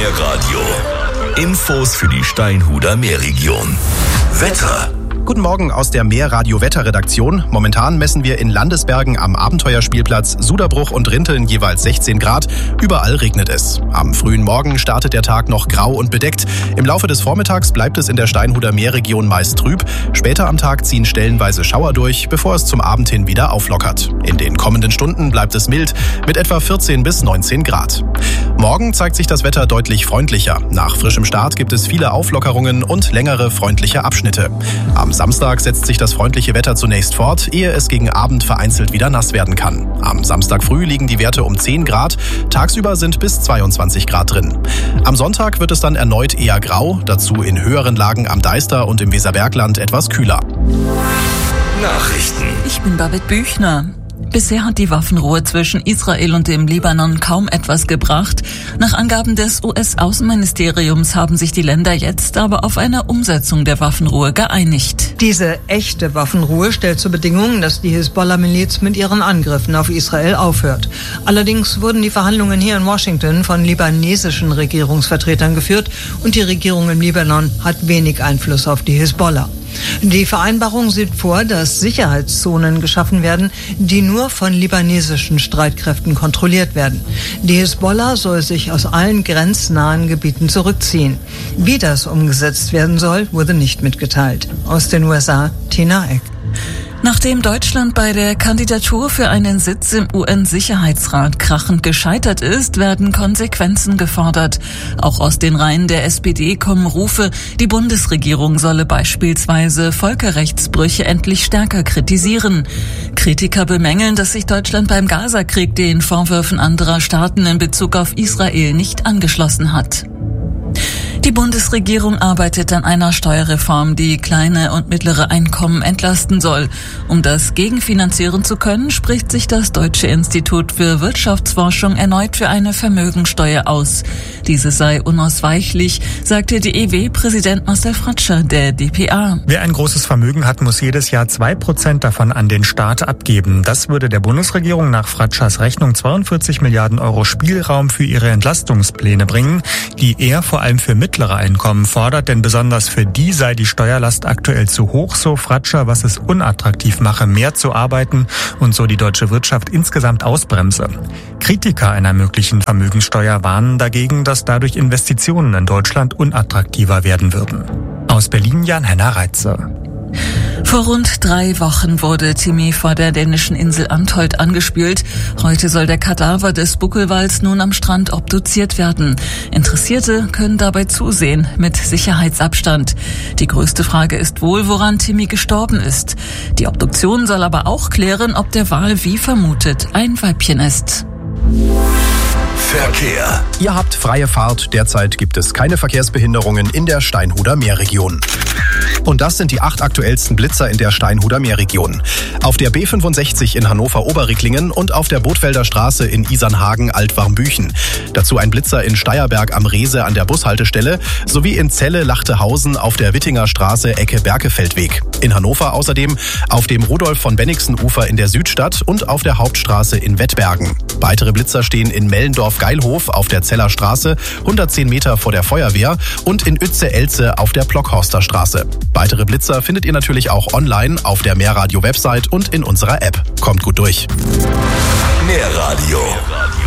Meerradio. Infos für die Steinhuder Meerregion. Wetter. Guten Morgen aus der Meerradio-Wetterredaktion. Momentan messen wir in Landesbergen am Abenteuerspielplatz Suderbruch und Rinteln jeweils 16 Grad. Überall regnet es. Am frühen Morgen startet der Tag noch grau und bedeckt. Im Laufe des Vormittags bleibt es in der Steinhuder Meerregion meist trüb. Später am Tag ziehen stellenweise Schauer durch, bevor es zum Abend hin wieder auflockert. In den kommenden Stunden bleibt es mild mit etwa 14 bis 19 Grad. Morgen zeigt sich das Wetter deutlich freundlicher. Nach frischem Start gibt es viele Auflockerungen und längere freundliche Abschnitte. Am Samstag setzt sich das freundliche Wetter zunächst fort, ehe es gegen Abend vereinzelt wieder nass werden kann. Am Samstag früh liegen die Werte um 10 Grad, tagsüber sind bis 22 Grad drin. Am Sonntag wird es dann erneut eher grau, dazu in höheren Lagen am Deister und im Weserbergland etwas kühler. Nachrichten. Ich bin Babette Büchner. Bisher hat die Waffenruhe zwischen Israel und dem Libanon kaum etwas gebracht. Nach Angaben des US-Außenministeriums haben sich die Länder jetzt aber auf eine Umsetzung der Waffenruhe geeinigt. Diese echte Waffenruhe stellt zur Bedingung, dass die Hisbollah-Miliz mit ihren Angriffen auf Israel aufhört. Allerdings wurden die Verhandlungen hier in Washington von libanesischen Regierungsvertretern geführt und die Regierung im Libanon hat wenig Einfluss auf die Hisbollah. Die Vereinbarung sieht vor, dass Sicherheitszonen geschaffen werden, die nur von libanesischen Streitkräften kontrolliert werden. Die Hisbollah soll sich aus allen grenznahen Gebieten zurückziehen. Wie das umgesetzt werden soll, wurde nicht mitgeteilt. Aus den USA, Tina Eck. Nachdem Deutschland bei der Kandidatur für einen Sitz im UN-Sicherheitsrat krachend gescheitert ist, werden Konsequenzen gefordert. Auch aus den Reihen der SPD kommen Rufe, die Bundesregierung solle beispielsweise Völkerrechtsbrüche endlich stärker kritisieren. Kritiker bemängeln, dass sich Deutschland beim Gaza-Krieg den Vorwürfen anderer Staaten in Bezug auf Israel nicht angeschlossen hat. Die Bundesregierung arbeitet an einer Steuerreform, die kleine und mittlere Einkommen entlasten soll. Um das gegenfinanzieren zu können, spricht sich das Deutsche Institut für Wirtschaftsforschung erneut für eine Vermögensteuer aus. Diese sei unausweichlich, sagte DEW-Präsident Marcel Fratscher der dpa. Wer ein großes Vermögen hat, muss jedes Jahr 2% davon an den Staat abgeben. Das würde der Bundesregierung nach Fratschers Rechnung 42 Milliarden Euro Spielraum für ihre Entlastungspläne bringen, die er vor allem für mittlere Einkommen fordert, denn besonders für die sei die Steuerlast aktuell zu hoch, so Fratscher, was es unattraktiv mache, mehr zu arbeiten und so die deutsche Wirtschaft insgesamt ausbremse. Kritiker einer möglichen Vermögenssteuer warnen dagegen, dass dadurch Investitionen in Deutschland unattraktiver werden würden. Aus Berlin Jan-Henner Reitze. Vor rund 3 Wochen wurde Timmy vor der dänischen Insel Antholt angespült. Heute soll der Kadaver des Buckelwals nun am Strand obduziert werden. Interessierte können dabei zusehen, mit Sicherheitsabstand. Die größte Frage ist wohl, woran Timmy gestorben ist. Die Obduktion soll aber auch klären, ob der Wal wie vermutet ein Weibchen ist. Verkehr. Ihr habt freie Fahrt. Derzeit gibt es keine Verkehrsbehinderungen in der Steinhuder Meerregion. Und das sind die 8 aktuellsten Blitzer in der Steinhuder Meerregion. Auf der B65 in Hannover-Oberricklingen und auf der Bothfelder Straße in Isernhagen-Altwarmbüchen. Dazu ein Blitzer in Steierberg am Rehse an der Bushaltestelle sowie in Celle-Lachtehausen auf der Wittinger Straße Ecke Berkefeldweg. In Hannover außerdem auf dem Rudolf-von-Bennigsen-Ufer in der Südstadt und auf der Hauptstraße in Wettbergen. Weitere Blitzer stehen in Mellendorf-Geilhof auf der Zeller Straße, 110 Meter vor der Feuerwehr und in Uetze-Elze auf der Plockhorster Straße. Weitere Blitzer findet ihr natürlich auch online auf der Meerradio-Website und in unserer App. Kommt gut durch. Meerradio.